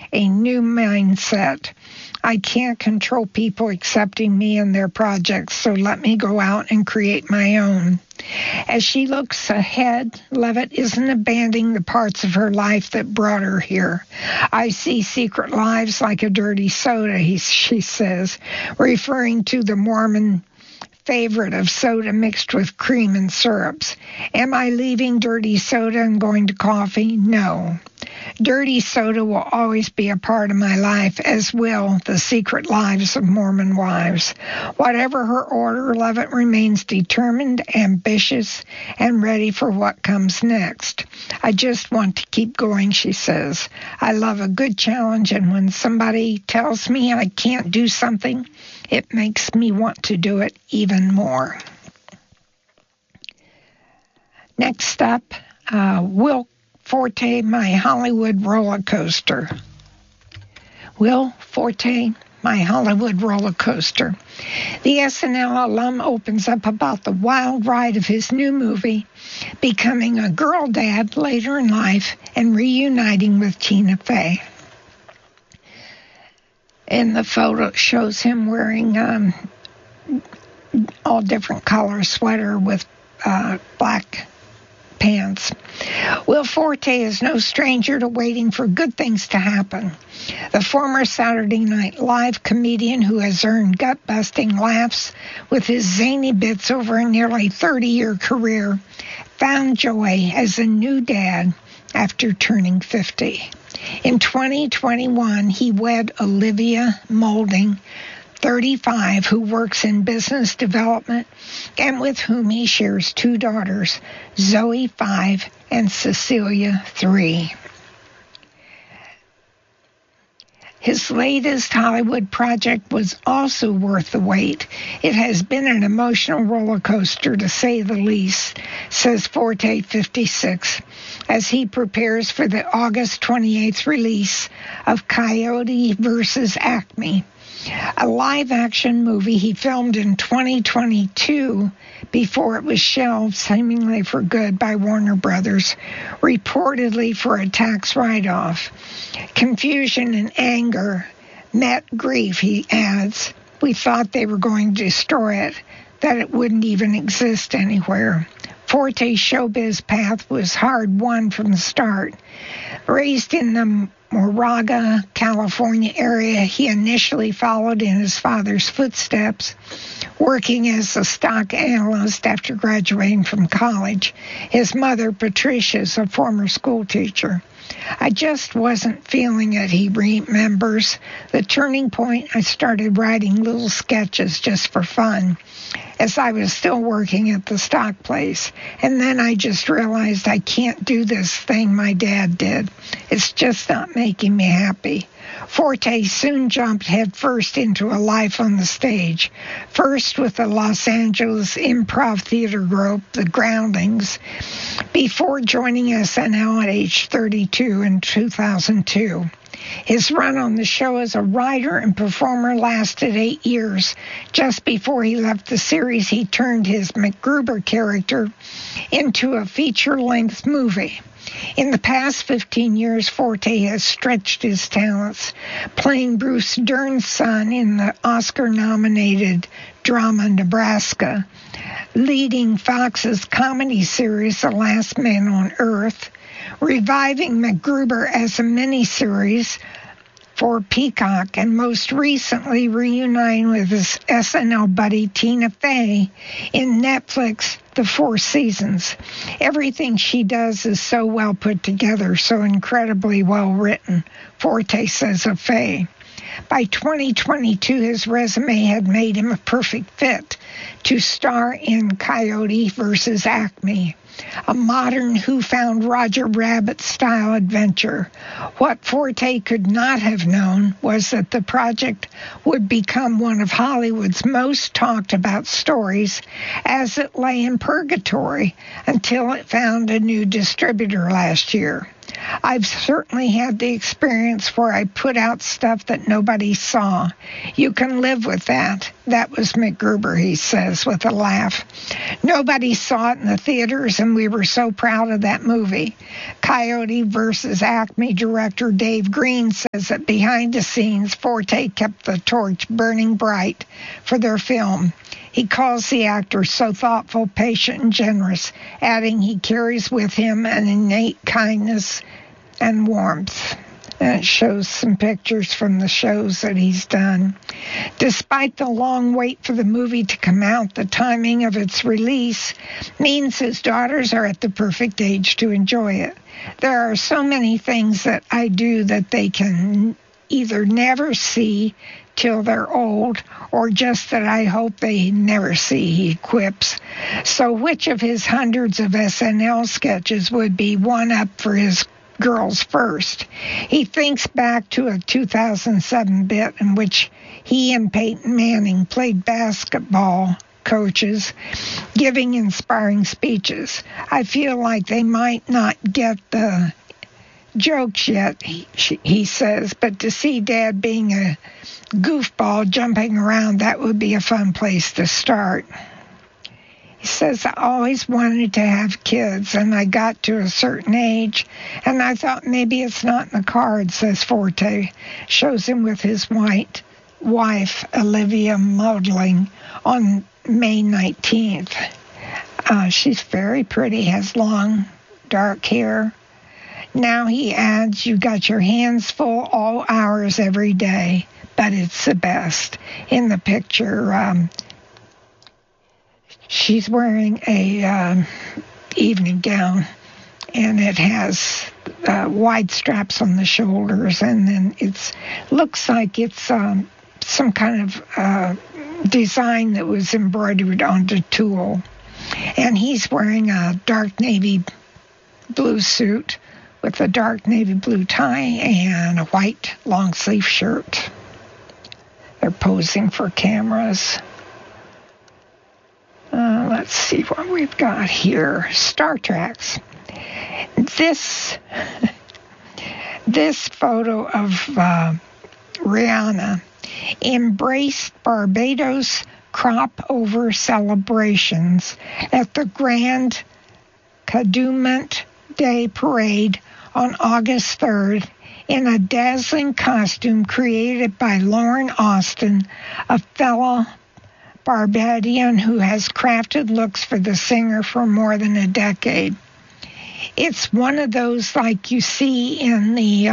a new mindset. I can't control people accepting me and their projects, so let me go out and create my own. As she looks ahead, Levitt isn't abandoning the parts of her life that brought her here. I see secret lives like a dirty soda, she says, referring to the Mormon favorite of soda mixed with cream and syrups. Am I leaving dirty soda and going to coffee? No. Dirty soda will always be a part of my life, as will the secret lives of Mormon wives. Whatever her order, Levitt remains determined, ambitious, and ready for what comes next. I just want to keep going, she says. I love a good challenge, and when somebody tells me I can't do something, it makes me want to do it even more. Next up, Will Forte, My Hollywood Roller Coaster. Will Forte, My Hollywood Roller Coaster. The SNL alum opens up about the wild ride of his new movie, becoming a girl dad later in life and reuniting with Tina Fey. And the photo shows him wearing all different color sweater with black pants. Will Forte is no stranger to waiting for good things to happen. The former Saturday Night Live comedian who has earned gut-busting laughs with his zany bits over a nearly 30-year career found joy as a new dad after turning 50. In 2021, he wed Olivia Moulding, 35, who works in business development and with whom he shares two daughters, Zoe, 5, and Cecilia, 3. His latest Hollywood project was also worth the wait. It has been an emotional roller coaster, to say the least, says Forte, 56, as he prepares for the August 28th release of Coyote vs. Acme, a live-action movie he filmed in 2022 before it was shelved, seemingly for good, by Warner Brothers, reportedly for a tax write-off. Confusion and anger met grief, he adds. We thought they were going to destroy it, that it wouldn't even exist anywhere. Forte's showbiz path was hard-won from the start. Raised in the Moraga, California area, he initially followed in his father's footsteps, working as a stock analyst after graduating from college. His mother, Patricia, is a former school teacher. I just wasn't feeling it, he remembers. The turning point, I started writing little sketches just for fun as I was still working at the stock place. And then I just realized I can't do this thing my dad did. It's just not making me happy. Forte soon jumped headfirst into a life on the stage, first with the Los Angeles improv theater group, The Groundlings, before joining SNL at age 32 in 2002. His run on the show as a writer and performer lasted 8 years. Just before he left the series, he turned his MacGruber character into a feature-length movie. In the past 15 years, Forte has stretched his talents, playing Bruce Dern's son in the Oscar-nominated drama Nebraska, leading Fox's comedy series The Last Man on Earth, reviving MacGruber as a miniseries for Peacock, and most recently reuniting with his SNL buddy Tina Fey in Netflix The Four Seasons. Everything she does is so well put together, so incredibly well written, Forte says of Fey. By 2022, his resume had made him a perfect fit to star in Coyote vs. Acme, a modern Who Found Roger Rabbit-style adventure. What Forte could not have known was that the project would become one of Hollywood's most talked about stories as it lay in purgatory until it found a new distributor last year. I've certainly had the experience where I put out stuff that nobody saw. You can live with that. That was MacGruber, he says, with a laugh. Nobody saw it in the theaters, and we were so proud of that movie. Coyote versus Acme director Dave Green says that behind the scenes, Forte kept the torch burning bright for their film. He calls the actor so thoughtful, patient, and generous, adding he carries with him an innate kindness and warmth. And it shows some pictures from the shows that he's done. Despite the long wait for the movie to come out, the timing of its release means his daughters are at the perfect age to enjoy it. There are so many things that I do that they can either never see till they're old, or just that I hope they never see, he quips. So which of his hundreds of SNL sketches would be one up for his girls first? He thinks back to a 2007 bit in which he and Peyton Manning played basketball coaches, giving inspiring speeches. I feel like they might not get the jokes yet, he says, but to see Dad being a goofball jumping around, that would be a fun place to start. He says, I always wanted to have kids, and I got to a certain age, and I thought maybe it's not in the cards, says Forte. Shows him with his wife, Olivia Modeling, on May 19th. She's very pretty, has long, dark hair. Now he adds, you got your hands full all hours every day, but it's the best. In the picture, she's wearing a evening gown, and it has wide straps on the shoulders, and then it looks like it's some kind of design that was embroidered onto tulle. And he's wearing a dark navy blue suit with a dark navy blue tie and a white long sleeve shirt. They're posing for cameras. Let's see what we've got here. Star Treks. This photo of Rihanna embraced Barbados crop over celebrations at the Grand Calumet Day Parade on August 3rd in a dazzling costume created by Lauren Austin, a fellow Barbadian who has crafted looks for the singer for more than a decade. It's one of those like you see in the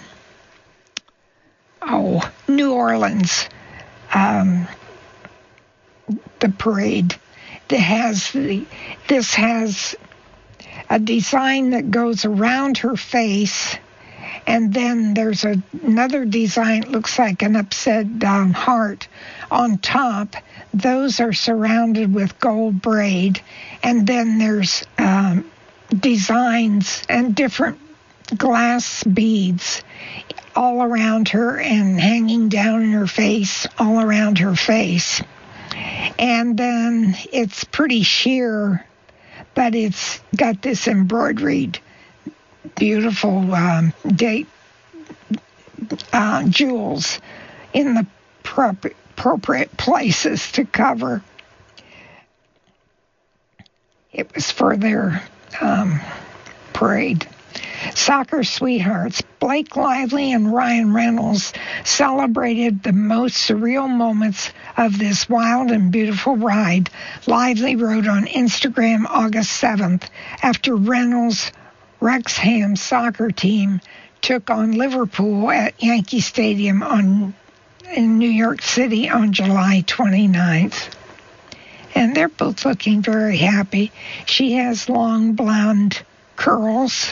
New Orleans, the parade. This has a design that goes around her face, and then there's another design that looks like an upside down heart on top. Those are surrounded with gold braid, and then there's designs and different glass beads all around her and hanging down in her face, all around her face. And then it's pretty sheer, but it's got this embroidered, beautiful jewels in the appropriate places to cover. It was for their parade. Soccer sweethearts Blake Lively and Ryan Reynolds celebrated the most surreal moments of this wild and beautiful ride. Lively wrote on Instagram August 7th after Reynolds' Wrexham soccer team took on Liverpool at Yankee Stadium in New York City on July 29th. And they're both looking very happy. She has long blonde curls.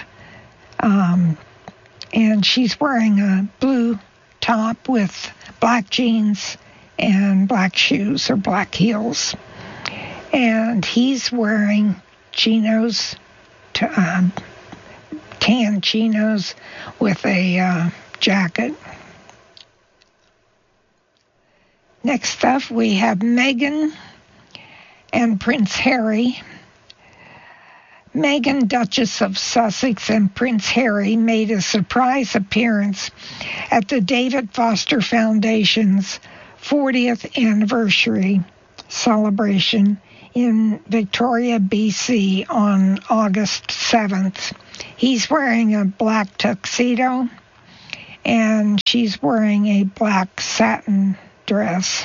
And she's wearing a blue top with black jeans and black shoes or black heels. And he's wearing chinos, tan chinos with a jacket. Next up, we have Meghan and Prince Harry. Meghan, Duchess of Sussex, and Prince Harry made a surprise appearance at the David Foster Foundation's 40th anniversary celebration in Victoria, BC on August 7th. He's wearing a black tuxedo, and she's wearing a black satin dress.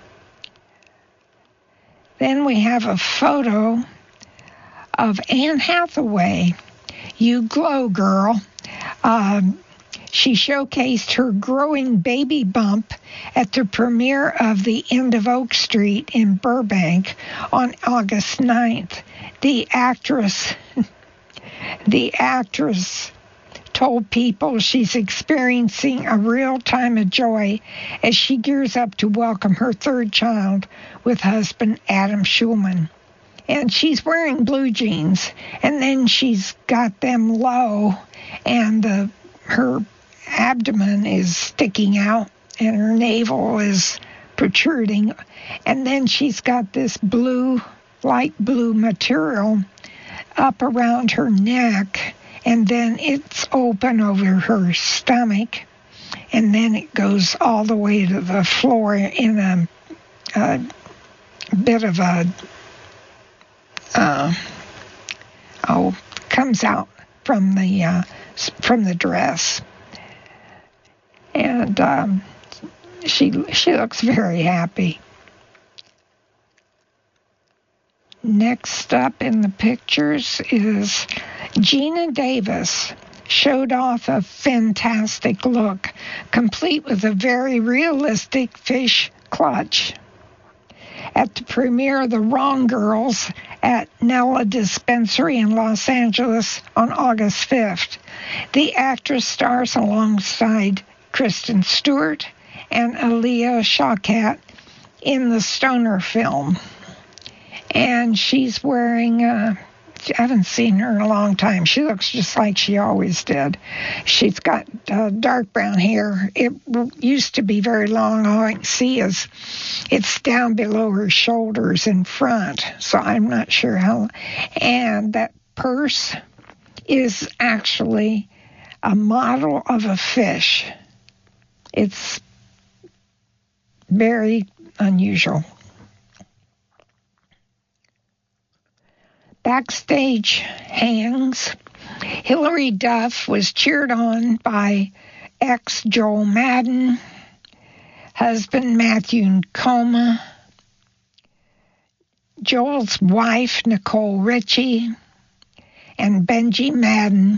Then we have a photo of Anne Hathaway. You glow, girl. She showcased her growing baby bump at the premiere of The End of Oak Street in Burbank on August 9th. The actress told people she's experiencing a real time of joy as she gears up to welcome her third child with husband Adam Schulman. And she's wearing blue jeans, and then she's got them low, and her abdomen is sticking out, and her navel is protruding. And then she's got this blue, light blue material up around her neck, and then it's open over her stomach, and then it goes all the way to the floor in a bit of a comes out from the dress, and she looks very happy. Next up in the pictures is Gina Davis. Showed off a fantastic look, complete with a very realistic fish clutch. At the premiere of The Wrong Girls at Nella Dispensary in Los Angeles on August 5th. The actress stars alongside Kristen Stewart and Alia Shawkat in the Stoner film. And she's wearing, I haven't seen her in a long time. She looks just like she always did. She's got dark brown hair. It used to be very long. All I can see is it's down below her shoulders in front, so I'm not sure how. And that purse is actually a model of a fish. It's very unusual. Backstage hangs. Hilary Duff was cheered on by ex-Joel Madden, husband Matthew Coma, Joel's wife Nicole Richie, and Benji Madden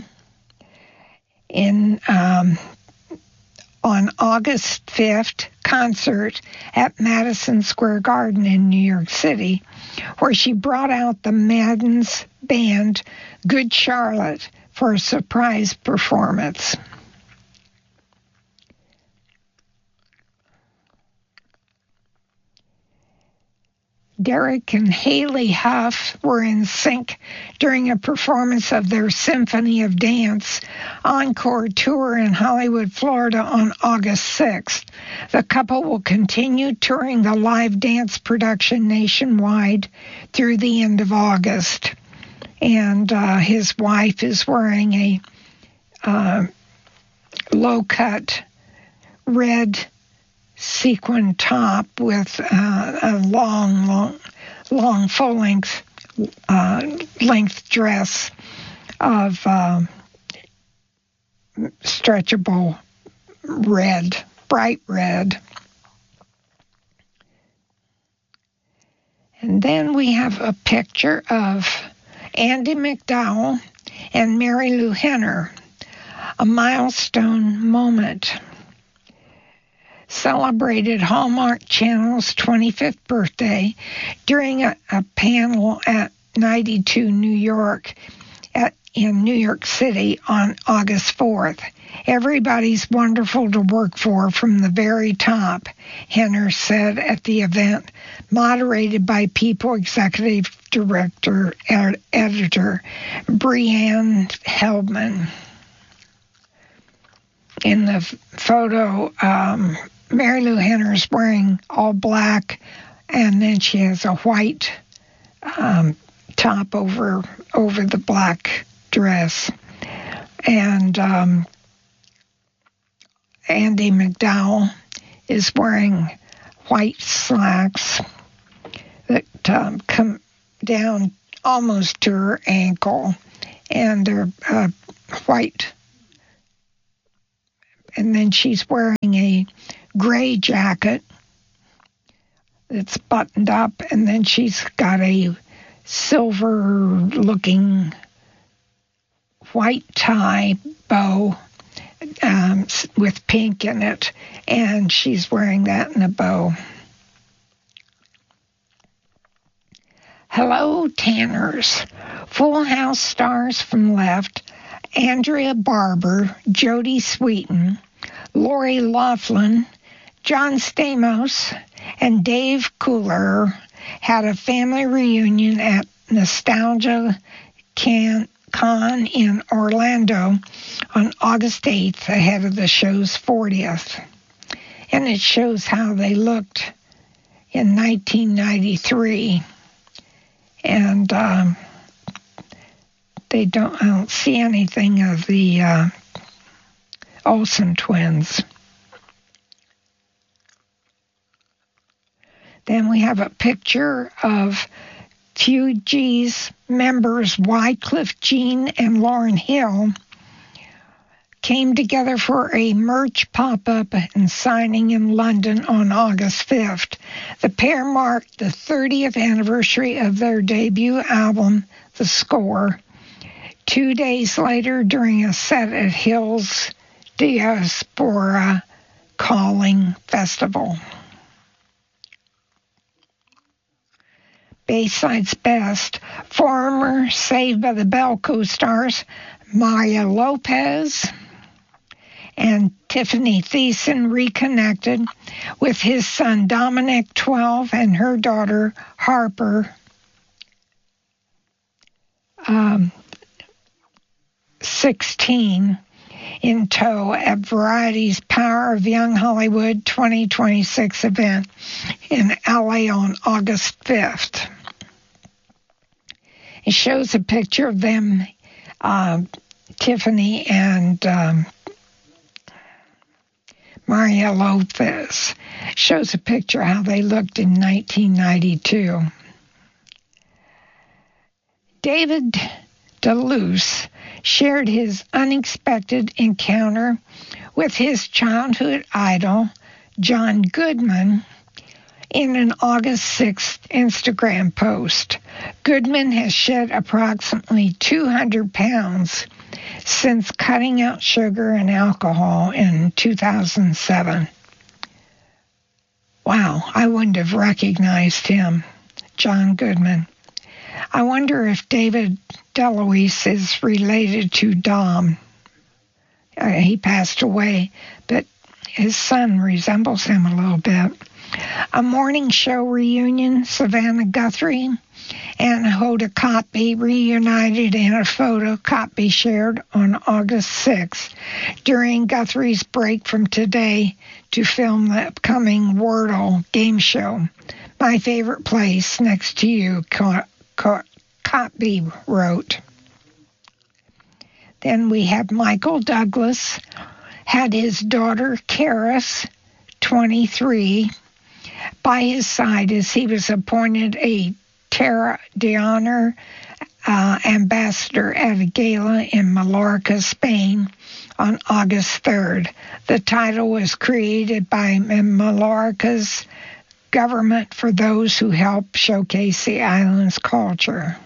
on August 5th concert at Madison Square Garden in New York City, where she brought out the Madden's band Good Charlotte for a surprise performance. Derek and Haley Huff were in sync during a performance of their Symphony of Dance encore tour in Hollywood, Florida on August 6th. The couple will continue touring the live dance production nationwide through the end of August. And his wife is wearing a low-cut red sequin top with a long full-length dress of stretchable red, bright red. And then we have a picture of Andie MacDowell and Mary Lou Henner, a milestone moment. Celebrated Hallmark Channel's 25th birthday during a panel at 92 New York in New York City on August 4th. Everybody's wonderful to work for from the very top, Henner said at the event, moderated by People Executive Director, Editor Brianne Heldman. In the photo, Mary Lou Henner is wearing all black, and then she has a white top over the black dress. And Andie MacDowell is wearing white slacks that come down almost to her ankle, and they're white. And then she's wearing a gray jacket that's buttoned up, and then she's got a silver-looking white tie bow with pink in it, and she's wearing that in a bow. Hello, Tanners. Full House stars from left: Andrea Barber, Jodie Sweetin, Lori Loughlin, John Stamos, and Dave Coulier had a family reunion at Nostalgia Con in Orlando on August 8th, ahead of the show's 40th. And it shows how they looked in 1993. And I don't see anything of the Olsen twins. Then we have a picture of Fugees members Wycliffe Jean and Lauryn Hill came together for a merch pop-up and signing in London on August 5th. The pair marked the 30th anniversary of their debut album, The Score. 2 days later, during a set at Hill's Diaspora Calling Festival. Bayside's Best, former Saved by the Bell co-stars Maya Lopez and Tiffany Thiessen reconnected with his son Dominic, 12, and her daughter Harper, 16, in tow at Variety's Power of Young Hollywood 2026 event in LA on August 5th. It shows a picture of them, Tiffany and Maria Lopez. Shows a picture of how they looked in 1992. David DeLuce shared his unexpected encounter with his childhood idol, John Goodman, in an August 6th Instagram post. Goodman has shed approximately 200 pounds since cutting out sugar and alcohol in 2007. Wow, I wouldn't have recognized him, John Goodman. I wonder if David DeLuise is related to Dom. He passed away, but his son resembles him a little bit. A morning show reunion, Savannah Guthrie and Hoda Kotb reunited in a photo Kotb shared on August 6th during Guthrie's break from Today to film the upcoming Wordle game show. My favorite place next to you, Kotb wrote. Then we have Michael Douglas, had his daughter Karis, 23, by his side as he was appointed a Terra de Honor ambassador at a gala in Mallorca, Spain on August 3rd. The title was created by Mallorca's government for those who help showcase the island's culture.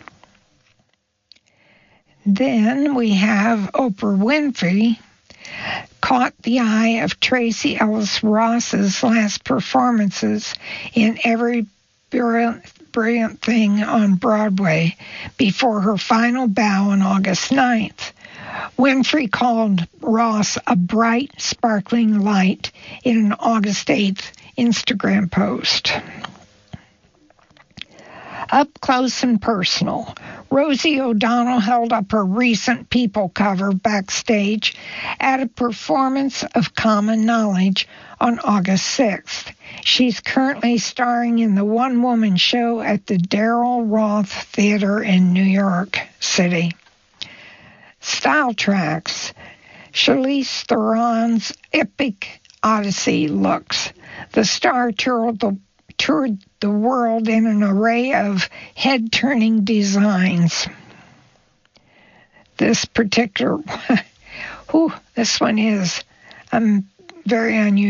Then we have Oprah Winfrey caught the eye of Tracy Ellis Ross's last performances in Every Brilliant Thing on Broadway before her final bow on August 9th. Winfrey called Ross a bright, sparkling light in an August 8th Instagram post. Up close and personal, Rosie O'Donnell held up her recent People cover backstage at a performance of Common Knowledge on August 6th. She's currently starring in the one-woman show at the Daryl Roth Theater in New York City. Style Tracks. Charlize Theron's epic Odyssey looks. The star toured the world in an array of head-turning designs. This particular, this one is very unusual.